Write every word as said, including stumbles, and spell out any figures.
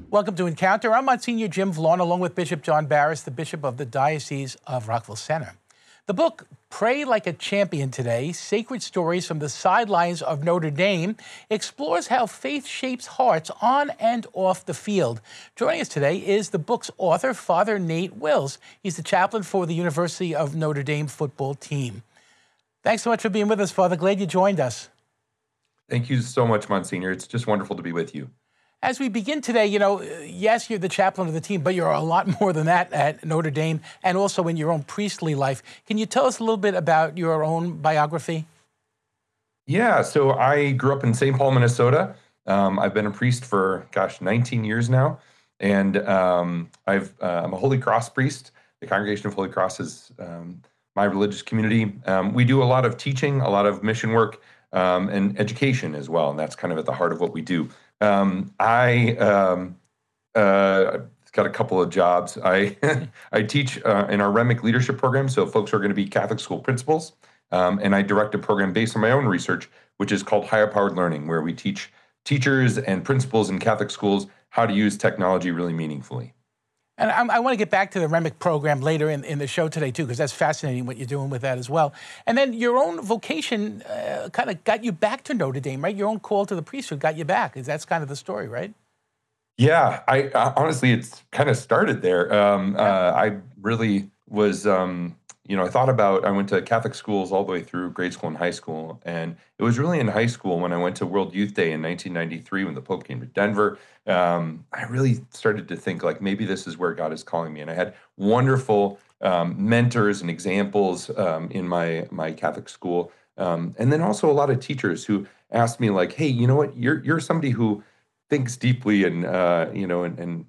Welcome to Encounter. I'm Monsignor Jim Vaughn, along with Bishop John Barris, the Bishop of the Diocese of Rockville Centre. The book, Pray Like a Champion Today, Sacred Stories from the Sidelines of Notre Dame, explores how faith shapes hearts on and off the field. Joining us today is the book's author, Father Nate Wills. He's the chaplain for the University of Notre Dame football team. Thanks so much for being with us, Father. Glad you joined us. Thank you so much, Monsignor. It's just wonderful to be with you. As we begin today, you know, yes, you're the chaplain of the team, but you're a lot more than that at Notre Dame and also in your own priestly life. Can you tell us a little bit about your own biography? Yeah, so I grew up in Saint Paul, Minnesota. Um, I've been a priest for, gosh, nineteen years now. And um, I've, uh, I'm a Holy Cross priest. The Congregation of Holy Cross is um, my religious community. Um, we do a lot of teaching, a lot of mission work, um, and education as well. And that's kind of at the heart of what we do. Um, I um, uh, got a couple of jobs. I I teach uh, in our REMIC leadership program, so folks are going to be Catholic school principals, um, and I direct a program based on my own research, which is called Higher Powered Learning, where we teach teachers and principals in Catholic schools how to use technology really meaningfully. And I, I want to get back to the REMIC program later in, in the show today, too, because that's fascinating what you're doing with that as well. And then your own vocation uh, kind of got you back to Notre Dame, right? Your own call to the priesthood got you back. That's kind of the story, right? Yeah, I uh, honestly, it's kind of started there. Um, uh, I really was, um, you know, I thought about, I went to Catholic schools all the way through grade school and high school. And it was really in high school when I went to World Youth Day in nineteen ninety-three when the Pope came to Denver. Um, I really started to think like maybe this is where God is calling me. And I had wonderful um, mentors and examples um, in my my Catholic school. Um, and then also a lot of teachers who asked me like, hey, you know what, you're you're somebody who thinks deeply and uh, you know and, and